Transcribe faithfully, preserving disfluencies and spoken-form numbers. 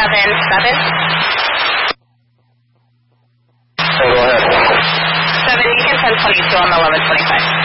seven seven. Hey, go ahead. seven, you can send twenty-two on the eleven twenty-five.